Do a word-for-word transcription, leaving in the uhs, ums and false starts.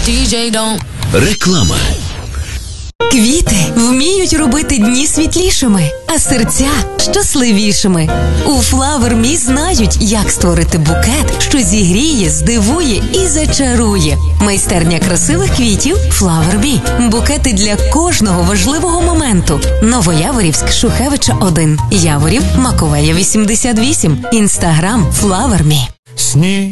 ді джей don't. Реклама. Квіти вміють робити дні світлішими, а серця щасливішими. У Flower Me знають, як створити букет, що зігріє, здивує і зачарує. Майстерня красивих квітів Flower Me. Букети для кожного важливого моменту. Новояворівськ, Шухевича один. Яворів, Маковея вісімдесят вісім. Інстаграм Flower Me. Сніг